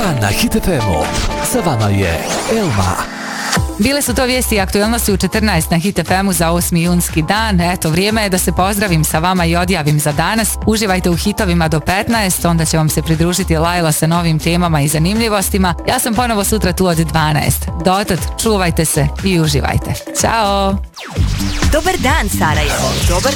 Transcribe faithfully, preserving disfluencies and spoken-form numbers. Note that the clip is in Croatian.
Dan na Hit F M-u. Sa vama je Elma. Bile su to vijesti i aktualnosti u četrnaest na Hit F M-u za osmi junski dan. Eto, vrijeme je da se pozdravim sa vama i odjavim za danas. Uživajte u hitovima do petnaest, onda će vam se pridružiti Lajla sa novim temama i zanimljivostima. Ja sam ponovo sutra tu od dvanaest. Dotad, čuvajte se i uživajte. Ćao! Dobar dan, Sarajevo. Dobar